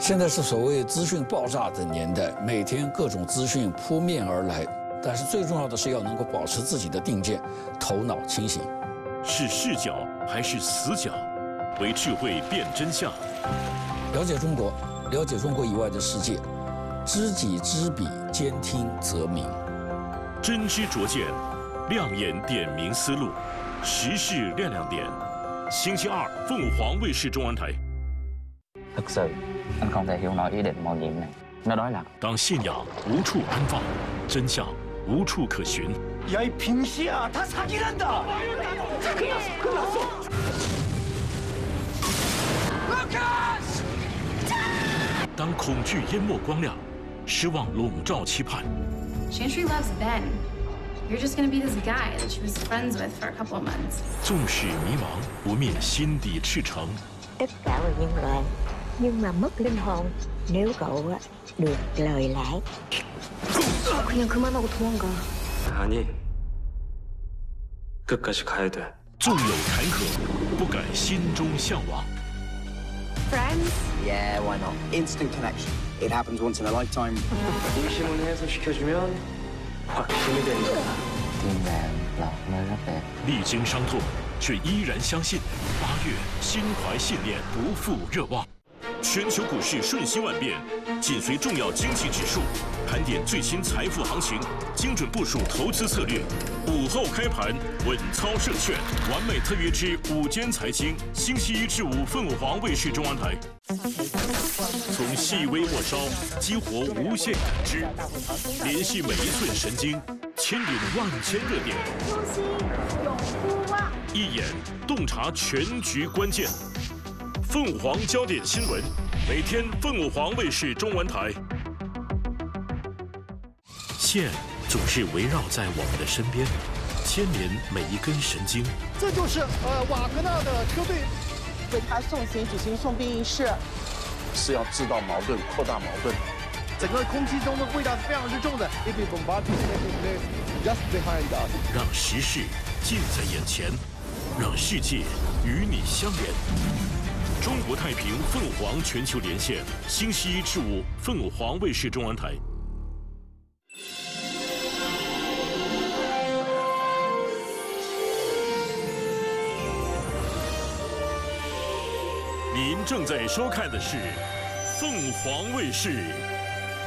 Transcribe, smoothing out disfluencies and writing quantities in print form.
现在是所谓资讯爆炸的年代，每天各种资讯扑面而来，但是最重要的是要能够保持自己的定见，头脑清醒。 是视角还是死角？为智慧辨真相。 了解中国，了解中国以外的世界，知己知彼，兼听则明。 真知灼见，亮眼点明思路，时事亮亮点。星期二，凤凰卫視中文台。 Thực sự, anh không thể hiểu nổi ý định mạo nhiệm này. Nó nói là 当信仰无处安放，真相无处可寻。 야 이 빙시야, 다 사기란다. 끝났어. 루카스! 当恐惧淹没光亮，失望笼罩期盼。 Chantry loves Ben. You're just gonna be this guy that she was friends with for a couple of months. 纵使迷茫，不灭心底赤诚。 Tất cả là nhân loại, nhưng mà mất linh hồn nếu cậu được lời lẽ. 그냥 그만하고 도망가. 아니, 끝까지 가야 돼. 纵有坎坷，不改心中向往。 Friends? Yeah, why not? Instant connection. It happens once in a lifetime. 의심을 해소시켜주면 확신이 된다. tim vàng lọt nơi rất đẹp. 历经伤痛，却依然相信8月心怀信念，不负热望。全球股市瞬息万变，紧随重要经济指数，盘点最新财富行情，精准部署投资策略。午后开盘，稳操胜券，完美特约之午间财经，星期1至5，凤凰卫视中文台。从细微末梢激活无限感知，联系每一寸神经，牵引万千热点。一眼洞察全局关键。凤凰焦点新闻，每天凤凰卫视中文台。线总是围绕在我们的身边，牵连每一根神经。 这就是瓦格纳的车队为他送行举行送殡仪式， 是要制造矛盾、扩大矛盾。 整个空气中的味道是非常之重的。It is bombarding just behind us。 让时事近在眼前，让世界与你相连。中国太平凤凰全球连线，星期1至5，凤凰卫视中文台。您正在收看的是凤凰卫视